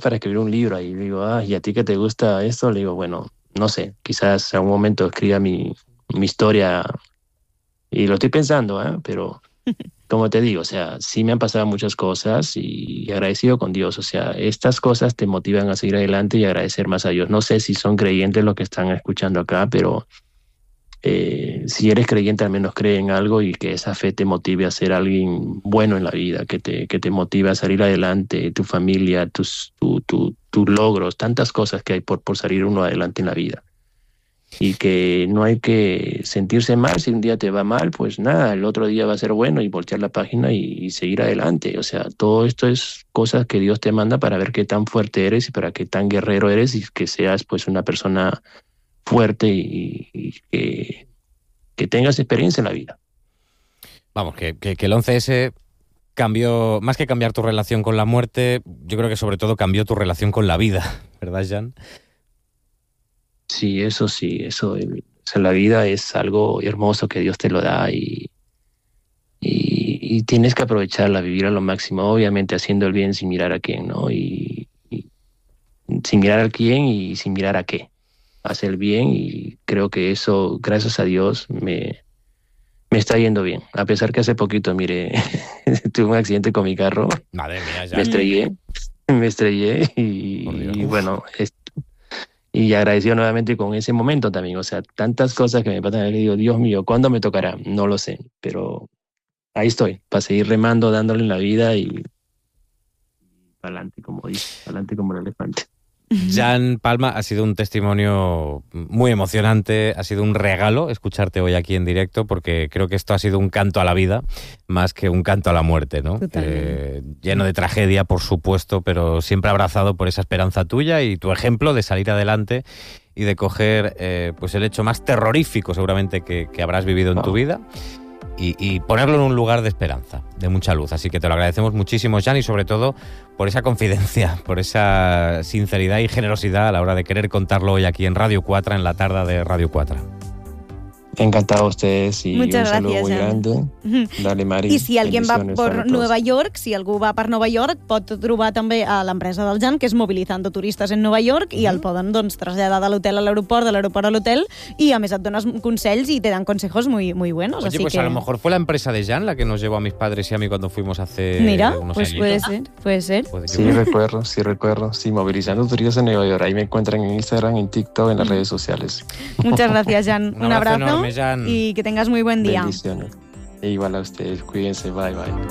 para escribir un libro. Y digo, ¿y a ti que te gusta esto? Le digo, bueno, no sé, quizás en algún momento escriba mi historia. Y lo estoy pensando, pero como te digo, o sea, sí me han pasado muchas cosas y agradecido con Dios. O sea, estas cosas te motivan a seguir adelante y agradecer más a Dios. No sé si son creyentes los que están escuchando acá, pero si eres creyente, al menos cree en algo y que esa fe te motive a ser alguien bueno en la vida, que te motive a salir adelante, tu familia, tus logros, tantas cosas que hay por salir uno adelante en la vida. Y que no hay que sentirse mal. Si un día te va mal, pues nada, el otro día va a ser bueno y voltear la página y seguir adelante. O sea, todo esto es cosas que Dios te manda para ver qué tan fuerte eres y para qué tan guerrero eres y que seas pues una persona fuerte y que tengas experiencia en la vida. Vamos, que el 11S cambió, más que cambiar tu relación con la muerte, yo creo que sobre todo cambió tu relación con la vida, ¿verdad, Jan? Sí, eso la vida es algo hermoso que Dios te lo da y tienes que aprovecharla, vivir a lo máximo, obviamente haciendo el bien sin mirar a quién, ¿no? Y sin mirar a quién y sin mirar a qué. Hacer el bien y creo que eso, gracias a Dios, me está yendo bien. A pesar que hace poquito, mire, tuve un accidente con mi carro. Madre mía, ya. Me estrellé y bueno, y agradecido nuevamente con ese momento también. O sea, tantas cosas que me pasan, le digo, Dios mío, ¿cuándo me tocará? No lo sé, pero ahí estoy, para seguir remando, dándole en la vida y para adelante, como dice, para adelante como el elefante. Jan Palma, ha sido un testimonio muy emocionante, ha sido un regalo escucharte hoy aquí en directo, porque creo que esto ha sido un canto a la vida más que un canto a la muerte, ¿no? Lleno de tragedia, por supuesto, pero siempre abrazado por esa esperanza tuya y tu ejemplo de salir adelante y de coger pues el hecho más terrorífico seguramente que habrás vivido en tu vida y ponerlo en un lugar de esperanza, de mucha luz. Así que te lo agradecemos muchísimo, Jan, y sobre todo por esa confidencia, por esa sinceridad y generosidad a la hora de querer contarlo hoy aquí en Radio 4, en la tarda de Radio 4. Encantado a ustedes y muchas un saludo gracias, muy grande. Dale, Mari. I si algú va per Nova York, pot trobar també a l'empresa del Jan, que és Movilizando Turistes en Nova York, i el poden traslladar de l'hotel a l'aeroport, de l'aeroport a l'hotel, i a més et dones consells y te dan consejos muy, muy buenos. Oye, así pues que... a lo mejor fue la empresa de Jan la que nos llevó a mis padres y a mí cuando fuimos hace Mira, unos pues añitos. puede ser. Sí, recuerdo. Sí, Movilizando Turistas en Nueva York. Ahí me encuentran en Instagram, en TikTok, en las redes sociales. Muchas gracias, Jan. Un abrazo enorme, Jan. Y que tengas muy buen día. Bendiciones. Igual a ustedes. Cuídense. Bye.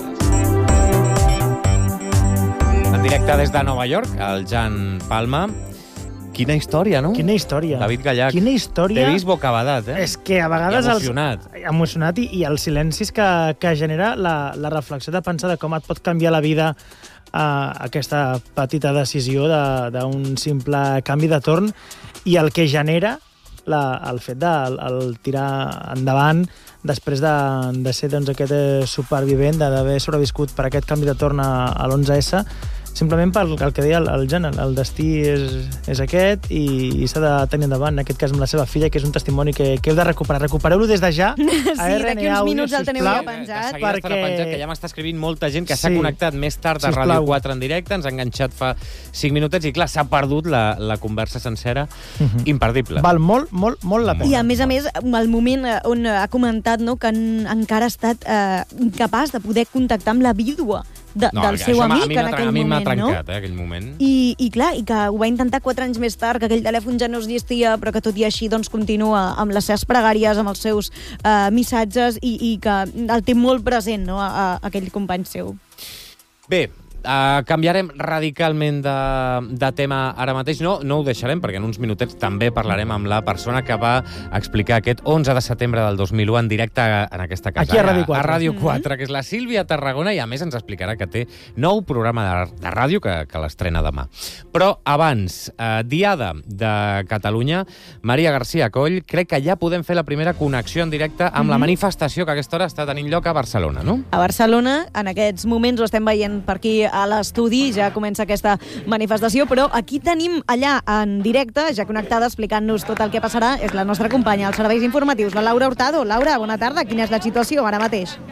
En directe des de Nova York, el Jan Palma. Quina història, no? Quina història. David Gallach. Quina història. T'he vist bocabadat, És que a vegades... Emocionat. I els silencis que genera la reflexió de pensar de com et pot canviar la vida aquesta petita decisió d'un simple canvi de torn i el que genera el fet de tirar endavant després de ser aquest supervivent, d'haver sobreviscut per aquest canvi de torn a l'11S, simplement pel que deia el Jan, el destí és aquest i s'ha de tenir endavant, en aquest cas amb la seva filla, que és un testimoni que heu de recuperar. Recupereu-lo des de ja a d'aquí uns minuts el teniu ja penjat. Que ja m'està escrivint molta gent que s'ha connectat més tard a Ràdio 4 en directe, ens ha enganxat fa 5 minutets i clar, s'ha perdut la conversa sencera, imperdible. Val molt la pena. I a més, el moment on ha comentat que encara ha estat incapaç de poder contactar amb la vídua del seu amic en aquell moment. A mi m'ha trencat, aquell moment. I clar, i que ho va intentar 4 anys més tard, que aquell telèfon ja no existia, però que tot i així continua amb les seves pregàries, amb els seus missatges, i que el té molt present, no?, aquell company seu. Bé, canviarem radicalment de tema ara mateix. No ho deixarem, perquè en uns minutets també parlarem amb la persona que va explicar aquest 11 de setembre del 2001 en directe en aquesta casa. Aquí a Ràdio 4. A Ràdio 4, que és la Sílvia Tarragona, i a més ens explicarà que té nou programa de ràdio que l'estrena demà. Però abans, Diada de Catalunya, Maria García Coll, crec que ja podem fer la primera connexió en directe amb la manifestació que a aquesta hora està tenint lloc a Barcelona, no? A Barcelona, en aquests moments ho estem veient per aquí a l'estudi, ja comença aquesta manifestació, però aquí tenim allà en directe, ja connectada, explicant-nos tot el que passarà, és la nostra companya als serveis informatius, la Laura Hurtado. Laura, bona tarda, quina és la situació ara mateix?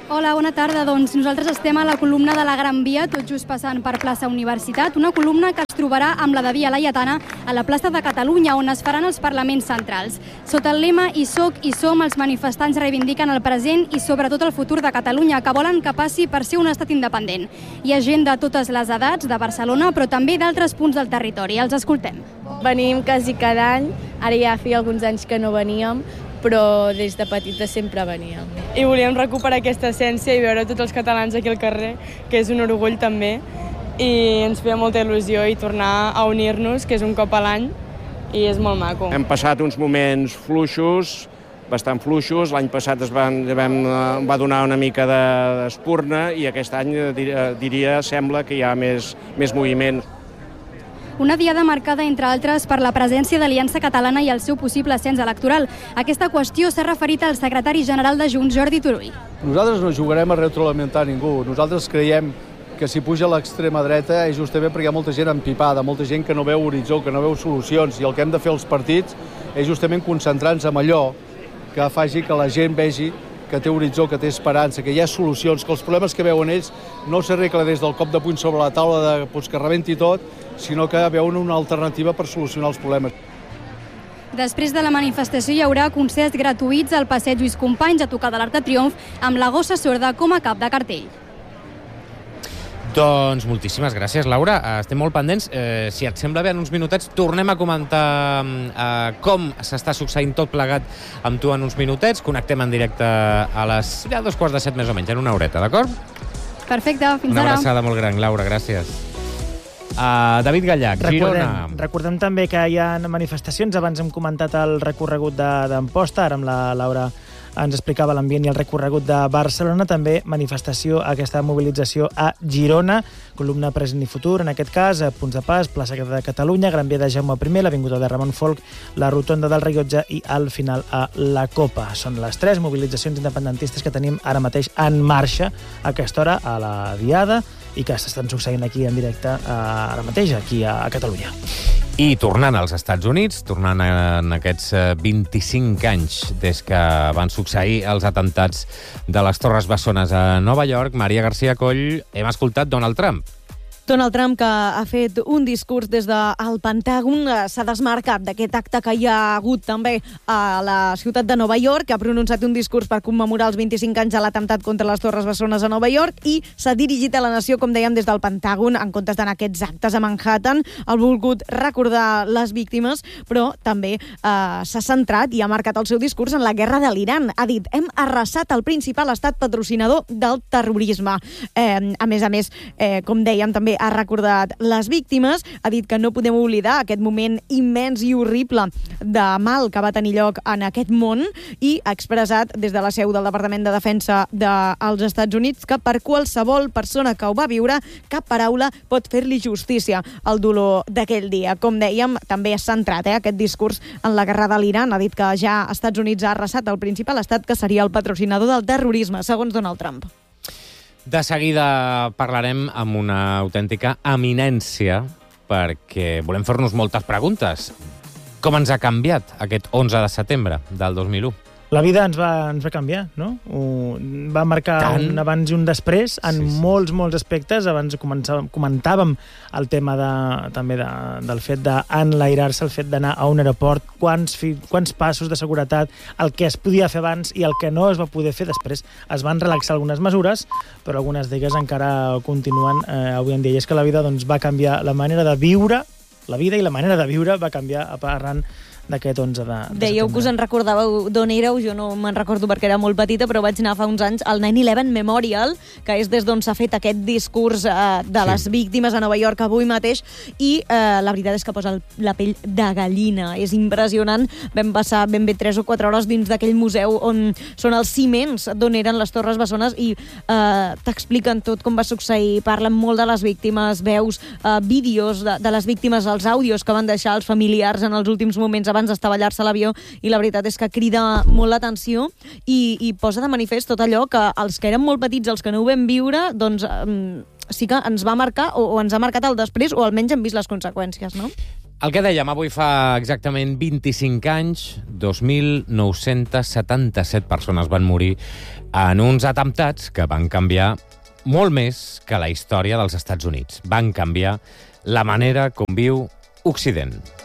Hola, bona tarda. Doncs nosaltres estem a la columna de la Gran Via, tot just passant per plaça Universitat, una columna que es trobarà amb la de Via Laietana a la plaça de Catalunya, on es faran els parlaments centrals. Sota el lema "Hi soc, hi som", els manifestants reivindiquen el present i sobretot el futur de Catalunya, que volen que passi per ser un estat independent. Hi ha gent de totes les edats, de Barcelona, però també d'altres punts del territori. Els escoltem. Venim quasi cada any, ara ja feia alguns anys que no veníem, però des de petita sempre veníem. I volíem recuperar aquesta essència i veure tots els catalans aquí al carrer, que és un orgull també, i ens feia molta il·lusió i tornar a unir-nos, que és un cop a l'any, i és molt maco. Hem passat uns moments fluixos, bastant fluixos. L'any passat va donar una mica d'espurna i aquest any diria sembla que hi ha més moviment. Una diada marcada, entre altres, per la presència d'Aliança Catalana i el seu possible ascens electoral. Aquesta qüestió s'ha referit al secretari general de Junts, Jordi Turull. Nosaltres no jugarem a retroalimentar ningú. Nosaltres creiem que si puja l'extrema dreta és justament perquè hi ha molta gent empipada, molta gent que no veu horitzó, que no veu solucions, i el que hem de fer els partits és justament concentrar-nos en allò que faci que la gent vegi que té horitzó, que té esperança, que hi ha solucions, que els problemes que veuen ells no s'arregla des del cop de puny sobre la taula de que rebenti tot, sinó que veuen una alternativa per solucionar els problemes. Després de la manifestació hi haurà concerts gratuïts al passeig Lluís Companys a tocar de l'Arc de Triomf amb la Gossa Sorda com a cap de cartell. Doncs moltíssimes gràcies, Laura. Estem molt pendents. Si et sembla bé, en uns minutets tornem a comentar com s'està succeint tot plegat amb tu en uns minutets. Connectem en directe a les 6:45 més o menys, en una horeta, d'acord? Perfecte, fins ara. Una abraçada molt gran, Laura, gràcies. David Gallac, Girona. Recordem també que hi ha manifestacions. Abans hem comentat el recorregut d'Amposta, ara amb la Laura ens explicava l'ambient i el recorregut de Barcelona. També manifestació, aquesta mobilització a Girona, columna Present i Futur, en aquest cas, Punts de Pas, plaça de Catalunya, Gran Via de Jaume I, l'Avinguda de Ramon Folch, la Rotonda del Rellotge i al final a la Copa. Són les 3 mobilitzacions independentistes que tenim ara mateix en marxa a aquesta hora a la Diada i que s'estan succeint aquí en directe ara mateix, aquí a Catalunya. I tornant als Estats Units, tornant en aquests 25 anys des que van succeir els atemptats de les Torres Bessones a Nova York, Maria García Coll, hem escoltat Donald Trump. Donald Trump, que ha fet un discurs des del Pentàgon, s'ha desmarcat d'aquest acte que hi ha hagut també a la ciutat de Nova York, que ha pronunciat un discurs per commemorar els 25 anys de l'atemptat contra les Torres Bessones a Nova York i s'ha dirigit a la nació, com dèiem, des del Pentàgon, en comptes d'anar a aquests actes a Manhattan. Ha volgut recordar les víctimes, però també s'ha centrat i ha marcat el seu discurs en la guerra de l'Iran. Ha dit, hem arrasat el principal estat patrocinador del terrorisme. A més, com dèiem, també ha recordat les víctimes, ha dit que no podem oblidar aquest moment immens i horrible de mal que va tenir lloc en aquest món i ha expressat des de la seu del Departament de Defensa dels Estats Units que per qualsevol persona que ho va viure, cap paraula pot fer-li justícia al dolor d'aquell dia. Com dèiem, també ha centrat aquest discurs en la guerra de l'Iran. Ha dit que ja als Estats Units ha arrasat el principal estat que seria el patrocinador del terrorisme, segons Donald Trump. De seguida parlarem amb una autèntica eminència perquè volem fer-nos moltes preguntes. Com ens ha canviat aquest 11 de setembre del 2001? La vida ens va canviar, no? Va marcar un abans i un després en molts aspectes. Abans comentàvem el tema també del fet d'enlairar-se, el fet d'anar a un aeroport, quants passos de seguretat, el que es podia fer abans i el que no es va poder fer després. Es van relaxar algunes mesures, però algunes d'elles encara continuen avui en dia. I és que la vida va canviar la manera de viure, la vida i la manera de viure va canviar arran d'aquest 11 de setembre. Dèieu que us en recordàveu d'on éreu, jo no me'n recordo perquè era molt petita, però vaig anar fa uns anys al 9/11 Memorial, que és des d'on s'ha fet aquest discurs de les víctimes a Nova York avui mateix, i la veritat és que posa la pell de gallina. És impressionant. Vam passar ben bé 3 o 4 hores dins d'aquell museu on són els ciments d'on eren les Torres Bessones i t'expliquen tot com va succeir, parlen molt de les víctimes, veus vídeos de les víctimes, els àudios que van deixar els familiars en els últims moments abans d'estavellar-se l'avió, i la veritat és que crida molt l'atenció i posa de manifest tot allò que els que eren molt petits, els que no ho vam viure, doncs sí que ens va marcar o ens ha marcat el després, o almenys hem vist les conseqüències, no? El que dèiem, avui fa exactament 25 anys, 2.977 persones van morir en uns atemptats que van canviar molt més que la història dels Estats Units. Van canviar la manera com viu Occident.